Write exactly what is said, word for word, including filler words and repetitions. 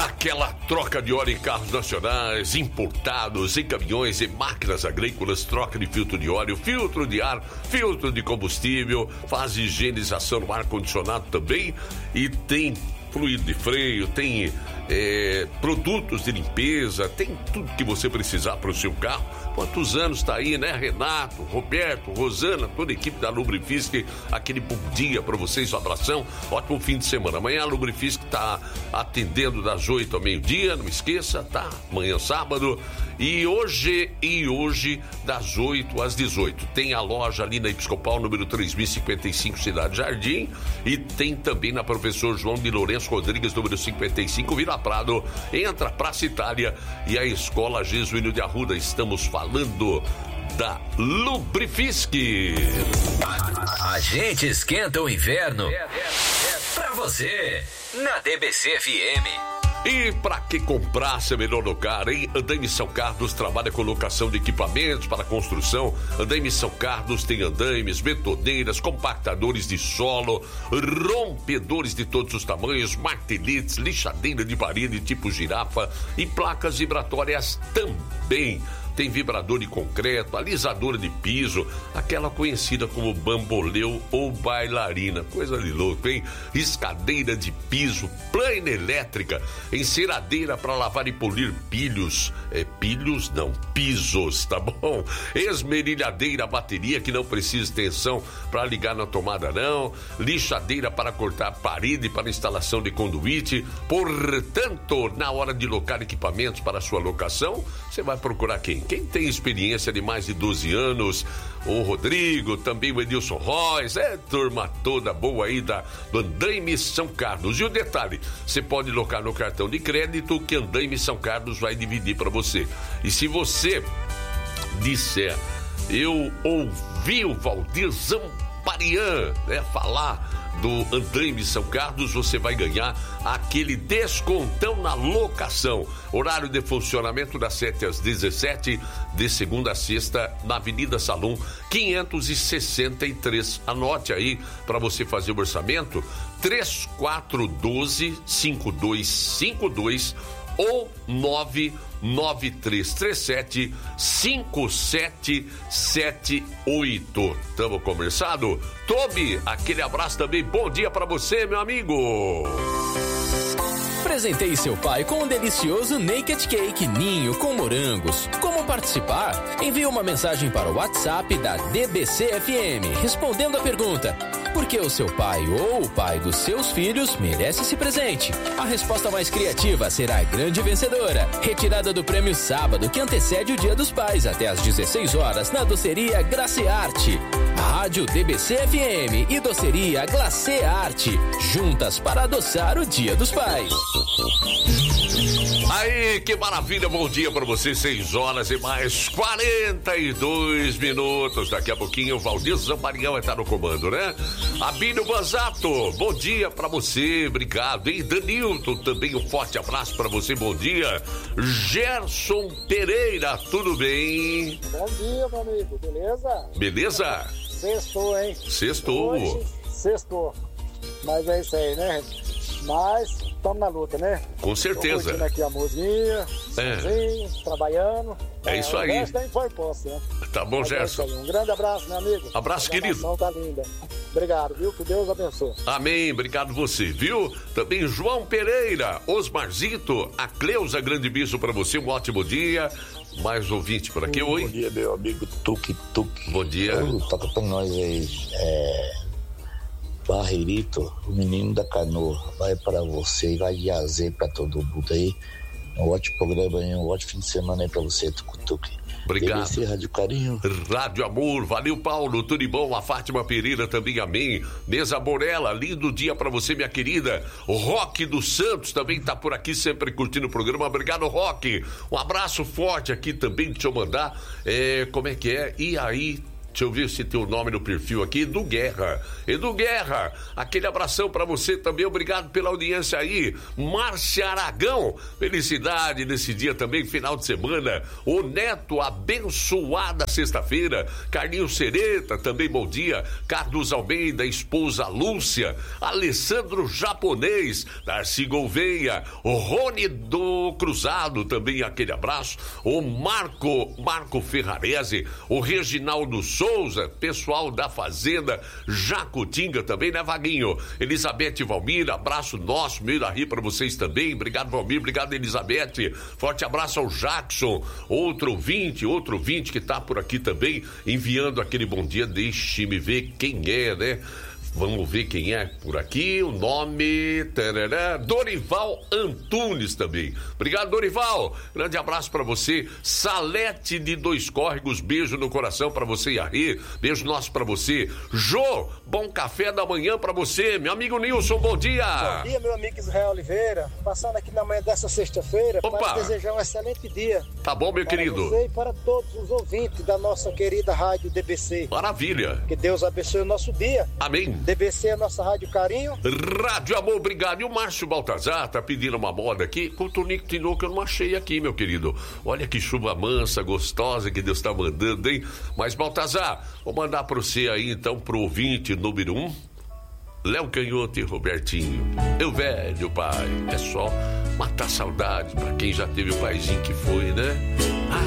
aquela troca de óleo em carros nacionais, importados, em caminhões e máquinas agrícolas, troca de filtro de óleo, filtro de ar, filtro de combustível, faz higienização no ar-condicionado também e tem fluido de freio, tem é, produtos de limpeza, tem tudo que você precisar para o seu carro. Quantos anos está aí, né? Renato, Roberto, Rosana, toda a equipe da Lubrifisk, aquele bom dia para vocês, um abração, ótimo fim de semana. Amanhã a Lubrifisk está atendendo das oito ao meio-dia, não esqueça, tá? Amanhã sábado. E hoje, e hoje, das oito às dezoito. Tem a loja ali na Episcopal, número três mil e cinquenta e cinco, Cidade Jardim. E tem também na Professor João de Lourenço Rodrigues, número cinquenta e cinco, Vila Prado. Entra Praça Itália e a Escola Jesuíno de Arruda. Estamos falando da Lubrifisk. A gente esquenta o inverno pra você na D B C F M. E para que comprar seu melhor lugar, hein? Andaime São Carlos trabalha com locação de equipamentos para construção. Andaime São Carlos tem andaimes, betoneiras, compactadores de solo, rompedores de todos os tamanhos, marteletes, lixadeira de parede tipo girafa e placas vibratórias também. Tem vibrador de concreto, alisadora de piso, aquela conhecida como bamboleu ou bailarina. Coisa de louco, hein? Riscadeira de piso, plana elétrica, enceradeira para lavar e polir pilhos. É, pilhos não, pisos, tá bom? Esmerilhadeira, bateria que não precisa extensão para ligar na tomada não. Lixadeira para cortar parede para instalação de conduíte. Portanto, na hora de locar equipamentos para sua locação, você vai procurar quem? Quem tem experiência de mais de doze anos, o Rodrigo, também o Edilson Royce, é turma toda boa aí da, do Andaime São Carlos. E o detalhe, você pode locar no cartão de crédito que Andaime São Carlos vai dividir para você. E se você disser, eu ouvi o Valdir Zamparian, né, falar do Andaime São Carlos, você vai ganhar aquele descontão na locação. Horário de funcionamento das sete às dezessete, de segunda a sexta, na Avenida Salum quinhentos e sessenta e três. Anote aí para você fazer o orçamento: três quatro um dois, cinco dois cinco dois ou nove nove três três sete, cinco sete sete oito. Tamo conversado? Tobi, aquele abraço também. Bom dia pra você, meu amigo. Presenteie seu pai com um delicioso Naked Cake Ninho com morangos. Como participar? Envie uma mensagem para o WhatsApp da D B C F M, respondendo a pergunta: por que o seu pai ou o pai dos seus filhos merece esse presente? A resposta mais criativa será a grande vencedora. Retirada do prêmio sábado, que antecede o Dia dos Pais, até às dezesseis horas, na doceria Glacearte. A Rádio D B C F M e doceria Glacearte, juntas para adoçar o Dia dos Pais. Aí, que maravilha, bom dia pra você, seis horas e mais quarenta e dois minutos. Daqui a pouquinho o Valdir Zamparian vai estar no comando, né? Abílio Banzato, bom dia pra você, obrigado. E Danilton, também um forte abraço pra você, bom dia. Gerson Pereira, tudo bem? Bom dia, meu amigo, beleza? Beleza? Sextou, hein? Sextou. Hoje, sextou. Mas é isso aí, né? Mas estamos na luta, né? Com certeza. Curtindo aqui a musiquinha, é. sozinho, trabalhando. É, é isso aí. O resto nem foi posse, né? Tá bom, Mas Gerson. É um grande abraço, meu amigo. Abraço, a querido. tá linda. Obrigado, viu? Que Deus abençoe. Amém, obrigado você, viu? Também João Pereira, Osmarzito, a Cleusa, grande beijo pra você, um ótimo dia. Mais ouvinte por aqui, oi. Bom dia, meu amigo Tuque Tuque. Bom dia. Oh, toca pra nós aí, é... Barreirito, o menino da canoa, vai para você e vai de azer pra todo mundo aí. Um ótimo programa aí, um ótimo fim de semana aí pra você, Tuque Tuque. Obrigado. D B C, Rádio Carinho. Rádio Amor, valeu, Paulo, tudo de bom? A Fátima Pereira também, amém. Neza Borella, lindo dia pra você, minha querida. O Roque dos Santos também tá por aqui, sempre curtindo o programa. Obrigado, Roque. Um abraço forte aqui também, deixa eu mandar. É, como é que é? E aí, Deixa eu ver se tem o nome no perfil aqui, Edu Guerra. Edu Guerra, aquele abração pra você também, obrigado pela audiência aí. Márcia Aragão, felicidade nesse dia também, final de semana. O Neto, abençoada sexta-feira. Carlinhos Sereta, também bom dia. Carlos Almeida, esposa Lúcia. Alessandro Japonês, Darcy Gouveia. O Rony do Cruzado, também aquele abraço. O Marco, Marco Ferrarese. O Reginaldo Souza, pessoal da Fazenda Jacutinga também, né, Vaguinho? Elizabeth Valmir, abraço nosso, meio da rir pra vocês também. Obrigado, Valmir, obrigado, Elizabeth. Forte abraço ao Jackson, outro ouvinte, outro ouvinte que tá por aqui também, enviando aquele bom dia. Deixe-me ver quem é, né? Vamos ver quem é por aqui, o nome, tarará, Dorival Antunes também. Obrigado, Dorival. Grande abraço pra você. Salete de Dois Córregos, beijo no coração pra você e a Rê. Beijo nosso pra você. Jô, bom café da manhã pra você. Meu amigo Nilson, bom dia. Bom dia, meu amigo Israel Oliveira. Passando aqui na manhã dessa sexta-feira para desejar um excelente dia. Tá bom, meu para querido. Você e para todos os ouvintes da nossa querida rádio D B C. Maravilha. Que Deus abençoe o nosso dia. Amém. D B C é a nossa Rádio Carinho. Rádio Amor, obrigado. E o Márcio Baltazar tá pedindo uma moda aqui com o Tonico Tinoco, eu não achei aqui, meu querido. Olha que chuva mansa, gostosa que Deus tá mandando, hein? Mas, Baltazar, vou mandar pra você aí, então, pro ouvinte número um, Léo Canhoto e Robertinho. Eu velho, pai. É só matar saudade pra quem já teve o paizinho que foi, né?